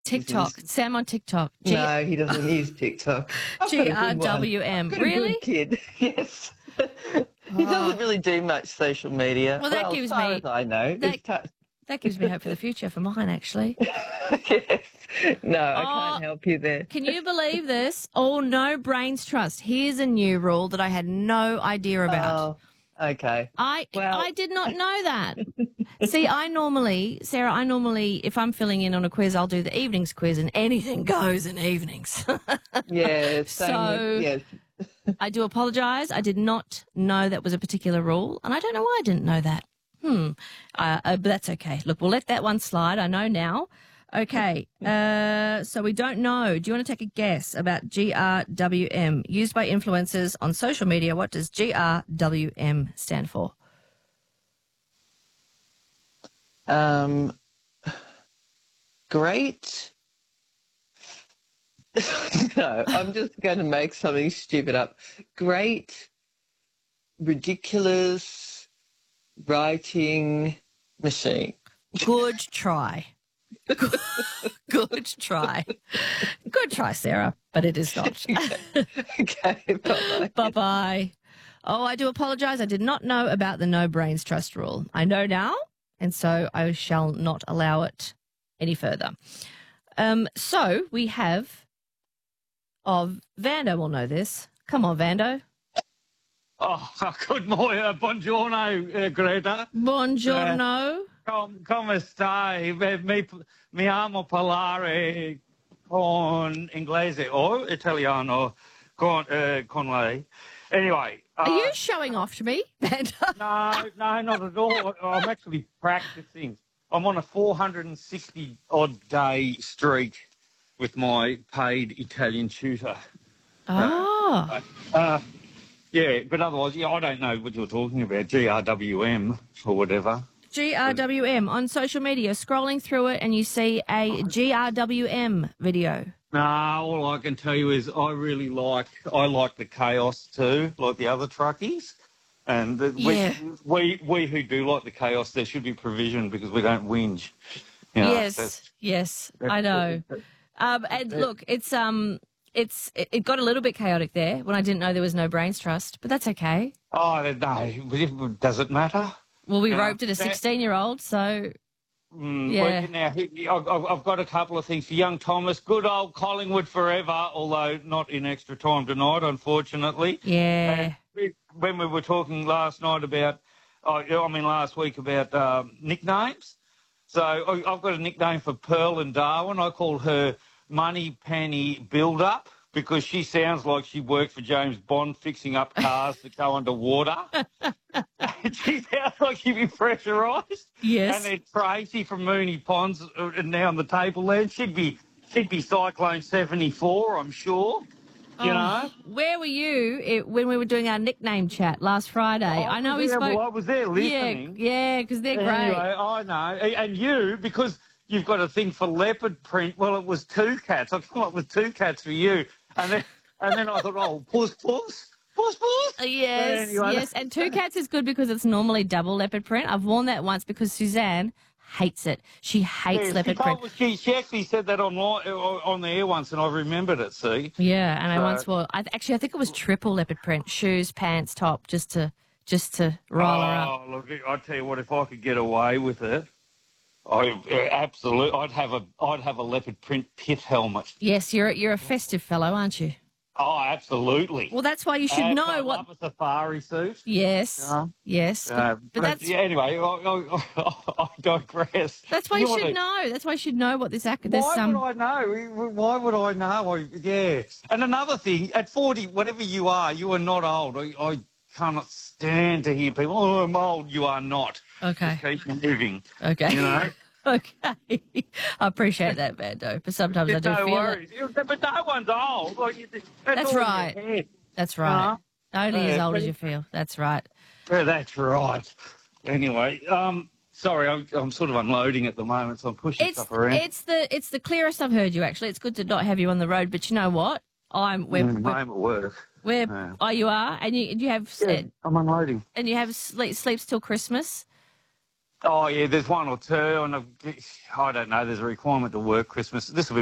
TikTok. Sam on TikTok. No, he doesn't use TikTok. GRWM. Really? Good kid. Yes. He doesn't really do much social media. Well, that gives as far me as I know. that gives me hope for the future for mine, actually. Yes. No, I can't help you there. Can you believe this? Oh, no brains trust. Here's a new rule that I had no idea about. Oh, okay. I did not know that. See, Sarah, if I'm filling in on a quiz, I'll do the evenings quiz, and anything goes in evenings. Yeah, yes. I do apologise. I did not know that was a particular rule, and I don't know why I didn't know that. But that's okay. Look, we'll let that one slide. I know now. Okay, so we don't know. Do you want to take a guess about GRWM, used by influencers on social media? What does GRWM stand for? Great. No, I'm just going to make something stupid up. Great, ridiculous writing machine. Good try. Good try. Good try, Sarah, but it is not. Okay, bye-bye. Bye-bye. Oh, I do apologise. I did not know about the no brains trust rule. I know now, and so I shall not allow it any further. So we have... Oh, Vando will know this. Come on, Vando. Oh, good morning. Buongiorno, Greta. Buongiorno. Come stai? Mi amo parlare con inglese o italiano con lei. Anyway. Are you showing off to me, Vando? No, not at all. I'm actually practicing. I'm on a 460-odd day streak with my paid Italian tutor. Oh. Yeah, but otherwise, I don't know what you're talking about, GRWM or whatever. GRWM on social media, scrolling through it and you see a GRWM video. Nah, all I can tell you is I like the chaos too, like the other truckies. And we who do like the chaos, there should be provision because we don't whinge. You know, yes, I know. And look, it got a little bit chaotic there when I didn't know there was no brains trust, but that's okay. Oh, no, does it matter? Well, we roped it a 16-year-old, so yeah. Well, I've got a couple of things for young Thomas. Good old Collingwood forever, although not in extra time tonight, unfortunately. Yeah. And when we were talking last week about nicknames. So I've got a nickname for Pearl and Darwin. I call her Money Penny Build-Up because she sounds like she worked for James Bond fixing up cars that go underwater. She sounds like she'd be pressurised. Yes. And then Tracy from Mooney Ponds now on the table there. She'd be Cyclone 74, I'm sure. You know? Where were you when we were doing our nickname chat last Friday? I know we spoke. Well, I was there listening. Yeah, because they're great. Anyway, I know. And you, because you've got a thing for leopard print. Well, it was two cats. I come up with two cats for you. And then I thought, oh, puss. Yes, anyway. yes. And two cats is good because it's normally double leopard print. I've worn that once because Suzanne hates it. She hates leopard print. She actually said that on the air once, and I remembered it. See? Yeah, and I once wore. I think it was triple leopard print: shoes, pants, top, just to roll her up. Oh, look! I tell you what, if I could get away with it, I'd have a leopard print pit helmet. Yes, you're a festive fellow, aren't you? Oh, absolutely. Well, that's why you should know what. I love a safari suit. Yes, yes. But that's anyway. I digress. That's why you should know. That's why you should know what this act. Why would I know? Why would I know? Yeah. And another thing, at 40, whatever you are not old. I cannot stand to hear people. Oh, I'm old. You are not. Okay. Just keep moving. Okay. You know. Okay. I appreciate that, Vando, but sometimes I do feel worries. But no one's old. That's right. That's right. Only as old as you feel. That's right. Yeah, that's right. Anyway, sorry, I'm sort of unloading at the moment, so I'm pushing stuff around. It's the clearest I've heard you, actually. It's good to not have you on the road, but you know what? We're at work. Oh, you are? And you have... Yeah, I'm unloading. And you have sleeps till Christmas? Oh, yeah, there's one or two, and I don't know, there's a requirement to work Christmas. This will be